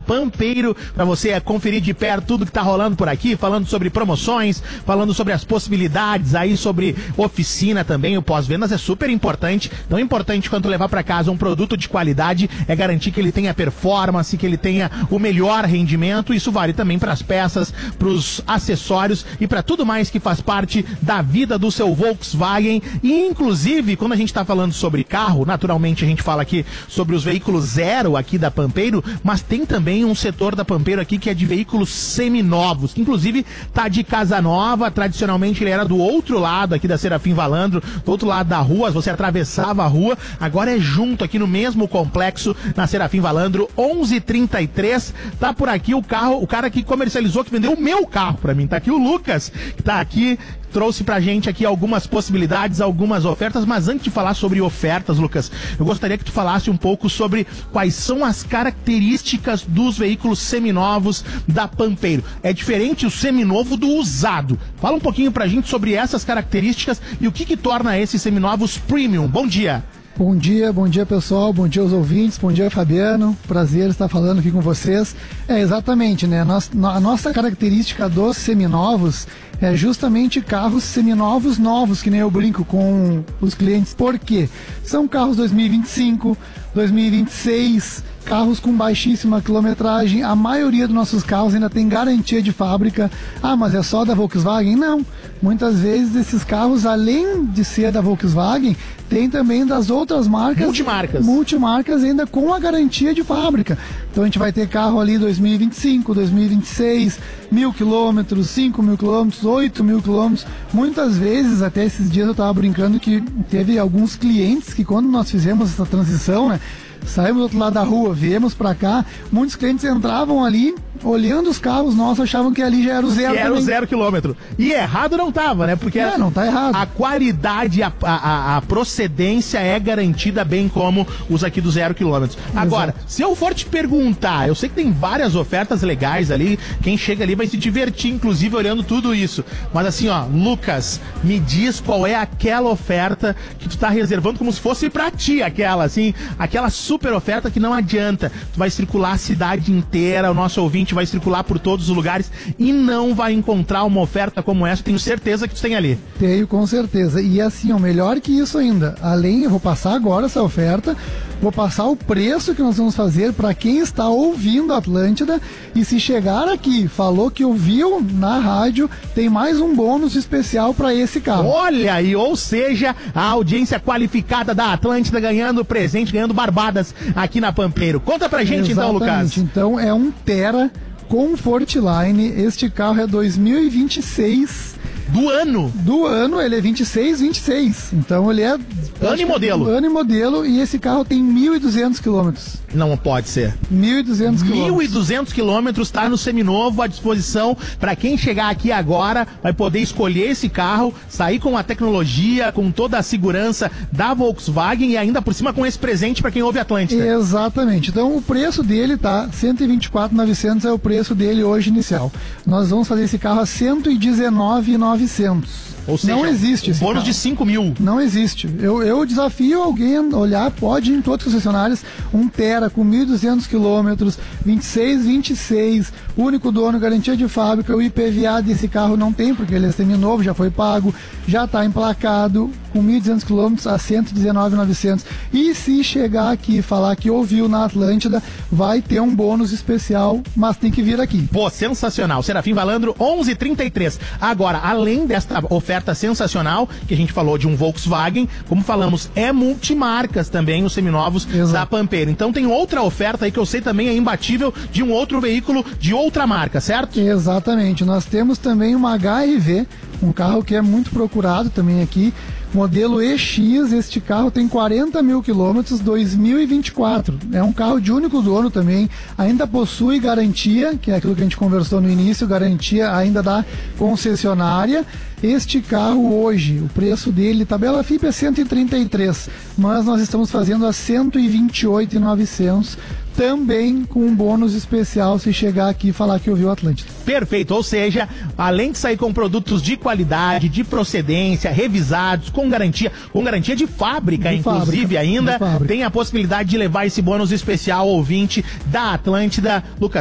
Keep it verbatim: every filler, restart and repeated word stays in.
Pampeiro, para você conferir de perto tudo que tá rolando por aqui, falando sobre promoções, falando sobre as possibilidades aí, sobre oficina também. O pós-vendas é super importante, tão importante quanto levar para casa um produto de qualidade, é garantir que ele tenha performance, que ele tenha o melhor rendimento. Isso vale também para as peças, para os acessórios e para tudo mais que faz parte da vida do seu Volkswagen. E inclusive, quando a gente está falando sobre carro, naturalmente a gente fala aqui sobre os veículos zero aqui da Pampeiro, mas tem também um setor da Pampeiro aqui que é de veículos seminovos, que inclusive tá de casa nova. Tradicionalmente ele era do outro lado aqui da Serafim Valandro, do outro lado da rua, você atravessava a rua, agora é junto aqui no mesmo complexo, na Serafim Valandro, onze trinta e três. Tá por aqui o carro, o cara que comercializou, que vendeu o meu carro pra mim, tá aqui o Lucas, que tá aqui, trouxe pra gente aqui algumas possibilidades, algumas ofertas. Mas antes de falar sobre ofertas, Lucas, eu gostaria que tu falasse um pouco sobre quais são as características dos veículos seminovos da Pampeiro. É diferente o seminovo do usado. Fala um pouquinho pra gente sobre essas características e o que que torna esses seminovos premium. Bom dia! Bom dia, bom dia pessoal, bom dia aos ouvintes, bom dia Fabiano, prazer estar falando aqui com vocês. É exatamente, né? A nossa característica dos seminovos é justamente carros seminovos novos, que nem eu brinco com os clientes. Por quê? São carros dois mil e vinte e cinco, dois mil e vinte e seis, carros com baixíssima quilometragem. A maioria dos nossos carros ainda tem garantia de fábrica. Ah, mas é só da Volkswagen? Não. Muitas vezes esses carros, além de ser da Volkswagen, tem também das outras marcas. Multimarcas. Multimarcas ainda com a garantia de fábrica. Então a gente vai ter carro ali dois mil e vinte e cinco, dois mil e vinte e seis, mil quilômetros, cinco mil quilômetros, oito mil quilômetros. Muitas vezes, até esses dias eu estava brincando que teve alguns clientes que quando nós fizemos essa transição, né? Saímos do outro lado da rua, viemos pra cá, muitos clientes entravam ali, olhando os carros nossos, achavam que ali já era o zero. Que era o zero quilômetro. E errado não tava, né? Porque é, não tá errado. A qualidade, a, a, a procedência é garantida, bem como os aqui do zero quilômetros. Agora, exato. Se eu for te perguntar, eu sei que tem várias ofertas legais ali, quem chega ali vai se divertir, inclusive, olhando tudo isso. Mas assim, ó, Lucas, me diz qual é aquela oferta que tu tá reservando como se fosse pra ti, aquela, assim, aquela super oferta que não adianta. Tu vai circular a cidade inteira, o nosso ouvinte vai circular por todos os lugares e não vai encontrar uma oferta como essa. Tenho certeza que tu tem ali. Tenho, com certeza. E assim, ó, melhor que isso ainda. Além, eu vou passar agora essa oferta, vou passar o preço que nós vamos fazer para quem está ouvindo a Atlântida. E se chegar aqui, falou que ouviu na rádio, tem mais um bônus especial para esse carro. Olha aí, ou seja, a audiência qualificada da Atlântida ganhando presente, ganhando barbadas aqui na Pampeiro. Conta pra gente. Exatamente. Então, Lucas. Então é um Tera Comfortline. Este carro é dois mil e vinte e seis. Do ano? Do ano, ele é vinte e seis, vinte e seis. Então ele é... Ano e modelo. Ano e modelo, e esse carro tem mil e duzentos quilômetros. Não pode ser. mil e duzentos quilômetros. mil e duzentos quilômetros, tá no seminovo à disposição para quem chegar aqui agora, vai poder escolher esse carro, sair com a tecnologia, com toda a segurança da Volkswagen e ainda por cima com esse presente para quem ouve Atlântida. Exatamente. Então o preço dele tá cento e vinte e quatro mil e novecentos é o preço dele hoje inicial. Nós vamos fazer esse carro a cento e dezenove mil e novecentos. Ou seja, não existe esse bônus carro. de cinco mil. Não existe. Eu, eu desafio alguém a olhar, pode ir em todos os concessionários, um Tera com mil e duzentos quilômetros, vinte e seis, vinte e seis, único dono, garantia de fábrica. O I P V A desse carro não tem, porque ele é seminovo, já foi pago, já está emplacado, com mil e duzentos quilômetros a cento e dezenove mil e novecentos. E se chegar aqui e falar que ouviu na Atlântida, vai ter um bônus especial, mas tem que vir aqui. Pô, sensacional. Serafim Valandro, onze trinta e três. Agora, além desta oferta sensacional, que a gente falou de um Volkswagen, como falamos, é multimarcas também, os seminovos. Exato. Da Pampeiro. Então tem outra oferta aí que eu sei também é imbatível de um outro veículo de outra marca, certo? Exatamente. Nós temos também uma H R V, um carro que é muito procurado também aqui, modelo E X. Este carro tem quarenta mil quilômetros, dois mil e vinte e quatro. É um carro de único dono também, ainda possui garantia, que é aquilo que a gente conversou no início, garantia ainda da concessionária. Este carro hoje, o preço dele, tabela F I P é cento e trinta e três, mas nós estamos fazendo a cento e vinte e oito mil e novecentos, também com um bônus especial se chegar aqui e falar que ouviu o Atlântida. Perfeito, ou seja, além de sair com produtos de qualidade, de procedência, revisados, com garantia, com garantia de fábrica, de inclusive fábrica, ainda, tem a possibilidade de levar esse bônus especial ouvinte da Atlântida. Lucas,